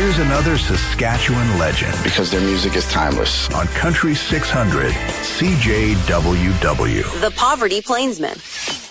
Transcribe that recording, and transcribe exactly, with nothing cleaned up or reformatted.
Here's another Saskatchewan legend. Because their music is timeless. On Country six hundred, C J W W. The Poverty Plainsman.